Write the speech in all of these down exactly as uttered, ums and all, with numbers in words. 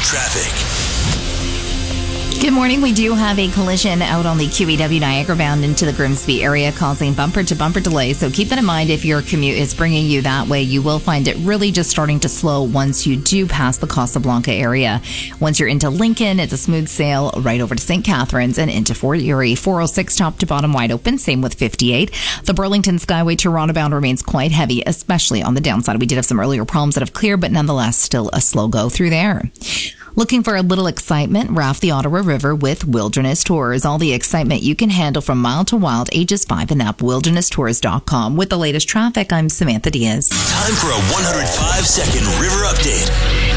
traffic. Good morning. We do have a collision out on the Q E W Niagara bound into the Grimsby area, causing bumper-to-bumper delays. So keep that in mind. If your commute is bringing you that way, you will find it really just starting to slow once you do pass the Casablanca area. Once you're into Lincoln, it's a smooth sail right over to Saint Catharines and into Fort Erie. four oh six top to bottom wide open. Same with fifty-eight. The Burlington Skyway Toronto bound remains quite heavy, especially on the downside. We did have some earlier problems that have cleared, but nonetheless still a slow go through there. Looking for a little excitement? Raft the Ottawa River with Wilderness Tours. All the excitement you can handle from Mild to Wild, ages five and up. wilderness tours dot com. With the latest traffic, I'm Samantha Diaz. Time for a one hundred five second river update.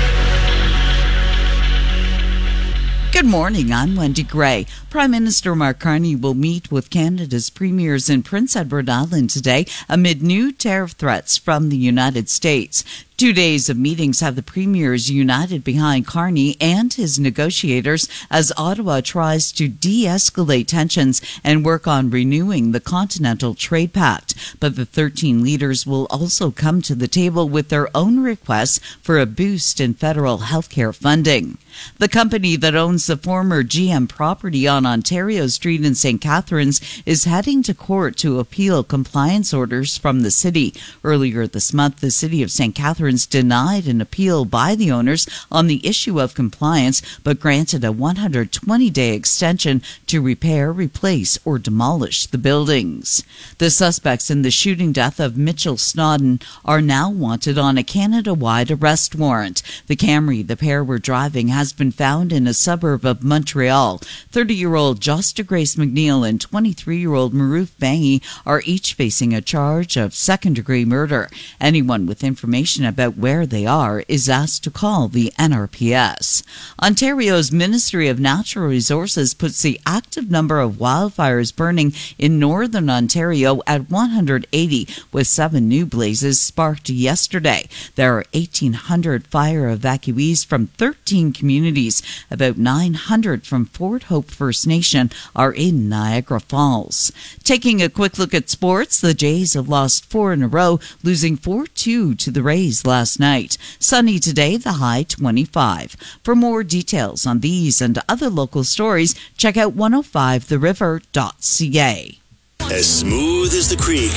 Good morning, I'm Wendy Gray. Prime Minister Mark Carney will meet with Canada's premiers in Prince Edward Island today amid new tariff threats from the United States. Two days of meetings have the premiers united behind Carney and his negotiators as Ottawa tries to de-escalate tensions and work on renewing the Continental Trade Pact. But the thirteen leaders will also come to the table with their own requests for a boost in federal healthcare funding. The company that owns the former G M property on Ontario Street in Saint Catharines is heading to court to appeal compliance orders from the city. Earlier this month, the city of Saint Catharines denied an appeal by the owners on the issue of compliance, but granted a one hundred twenty day extension to repair, replace, or demolish the buildings. The suspects in the shooting death of Mitchell Snodden are now wanted on a Canada-wide arrest warrant. The Camry the pair were driving has been found in a suburb of Montreal. thirty-year-old Josta Grace McNeil and twenty-three-year-old Maruf Bangi are each facing a charge of second-degree murder. Anyone with information about where they are is asked to call the N R P S. Ontario's Ministry of Natural Resources puts the active number of wildfires burning in northern Ontario at one hundred eighty, with seven new blazes sparked yesterday. There are eighteen hundred fire evacuees from thirteen communities. About nine hundred from Fort Hope First Nation are in Niagara Falls. Taking a quick look at sports, the Jays have lost four in a row, losing four two to the Rays last night. Sunny today, the high twenty-five. For more details on these and other local stories, check out one oh five the river dot c a. As smooth as the creek.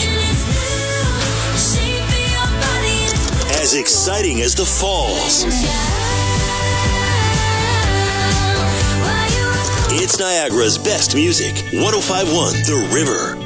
As exciting as the falls. It's Niagara's best music. one oh five point one The River.